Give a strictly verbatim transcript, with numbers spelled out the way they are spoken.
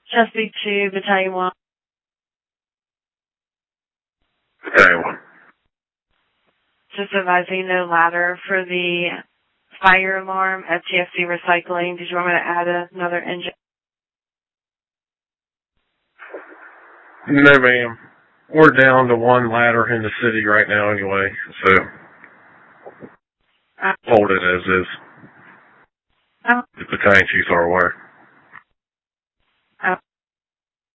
Chesapeake two, Battalion one. Battalion one. Just advising no ladder for the fire alarm at T F C Recycling. Did you want me to add another engine? No, ma'am. We're down to one ladder in the city right now anyway, so Uh, hold it as is. oh. The battalion chiefs are aware.